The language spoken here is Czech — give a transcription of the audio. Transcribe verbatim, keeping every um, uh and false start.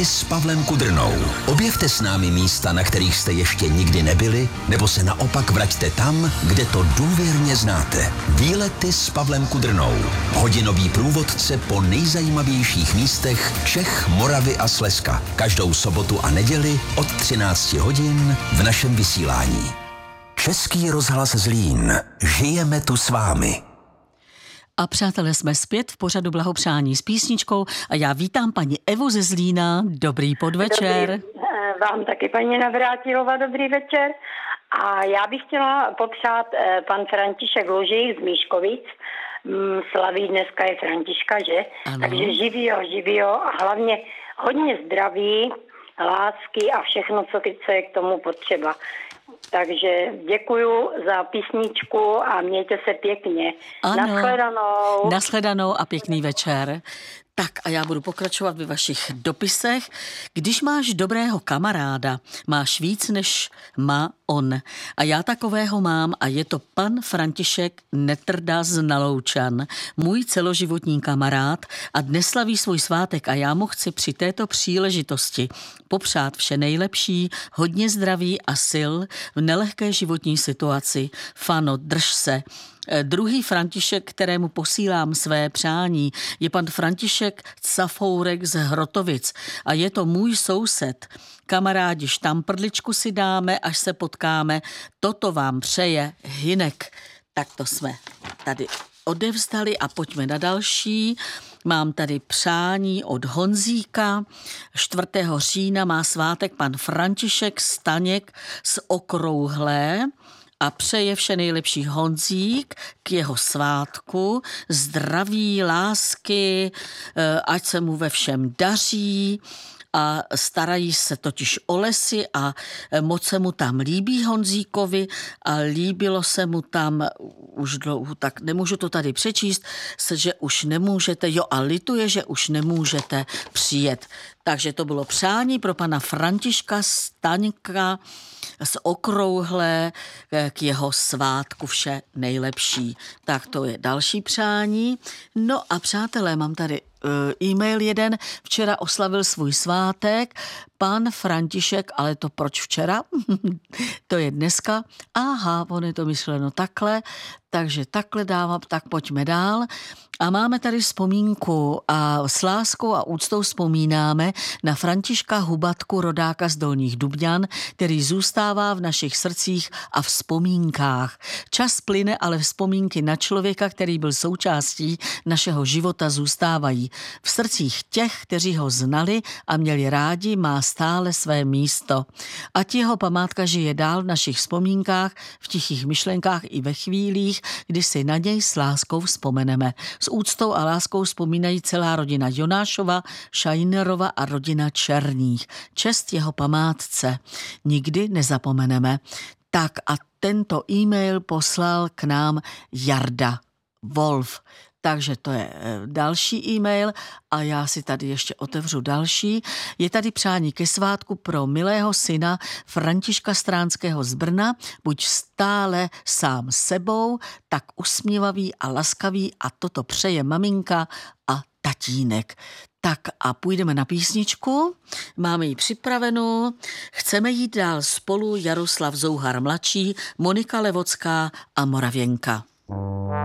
S Pavlem Kudrnou. Objevte s námi místa, na kterých jste ještě nikdy nebyli, nebo se naopak vraťte tam, kde to důvěrně znáte. Výlety s Pavlem Kudrnou. Hodinový průvodce po nejzajímavějších místech Čech, Moravy a Slezska. Každou sobotu a neděli od třinácti hodin v našem vysílání. Český rozhlas Zlín. Žijeme tu s vámi. A přátelé, jsme zpět v pořadu Blahopřání s písničkou a já vítám paní Evu ze Zlína. Dobrý podvečer. Dobrý, vám taky, paní Navrátilová, dobrý večer. A já bych chtěla popřát pan František Lužík z Míškovic. Slaví dneska je Františka, že? Ano. Takže živýho, živýho a hlavně hodně zdraví, lásky a všechno, co je k tomu potřeba. Takže děkuju za písničku a mějte se pěkně. Ano, nashledanou. Nashledanou a pěkný večer. Tak a já budu pokračovat ve vašich dopisech. Když máš dobrého kamaráda, máš víc, než má on. A já takového mám a je to pan František Netrda z Naloučan, můj celoživotní kamarád a dnes slaví svůj svátek a já mu chci při této příležitosti popřát vše nejlepší, hodně zdraví a sil v nelehké životní situaci. Fano, drž se. Druhý František, kterému posílám své přání, je pan František Cafourek z Hrotovic a je to můj soused. Kamarádi, štamprdličku si dáme, až se potkáme. Toto vám přeje Hynek. Tak to jsme tady odevzdali a pojďme na další. Mám tady přání od Honzíka. čtvrtého října má svátek pan František Staněk z Okrouhlé a přeje vše nejlepší Honzík k jeho svátku. Zdraví, lásky, ať se mu ve všem daří. A starají se totiž o lesy a moc se mu tam líbí Honzíkovi a líbilo se mu tam už dlouho, tak nemůžu to tady přečíst, že už nemůžete, jo a lituje, že už nemůžete přijet. Takže to bylo přání pro pana Františka Staňka z Okrouhlé k jeho svátku vše nejlepší. Tak to je další přání. No a přátelé, mám tady e-mail jeden. Včera oslavil svůj svátek pan František, ale to proč včera? To je dneska. Aha, on je to myšleno takhle, takže takhle dávám, tak pojďme dál. A máme tady vzpomínku a s láskou a úctou vzpomínáme na Františka Hubatku, rodáka z Dolních Dubňan, který zůstává v našich srdcích a vzpomínkách. Čas plyne, ale vzpomínky na člověka, který byl součástí našeho života, zůstávají. V srdcích těch, kteří ho znali a měli rádi, má stále své místo. Ať jeho památka žije dál v našich vzpomínkách, v tichých myšlenkách i ve chvílích, kdy si na něj s láskou vzpomeneme. S úctou a láskou vzpomínají celá rodina Jonášova, Šajnerova a rodina Černých. Čest jeho památce. Nikdy nezapomeneme. Tak a tento e-mail poslal k nám Jarda Wolf. Takže to je další e-mail a já si tady ještě otevřu další. Je tady přání ke svátku pro milého syna Františka Stránského z Brna. Buď stále sám sebou, tak usmívavý a laskavý a toto přeje maminka a tatínek. Tak a půjdeme na písničku. Máme ji připravenou. Chceme jít dál spolu Jaroslav Zouhar mladší, Monika Levocká a Moravěnka.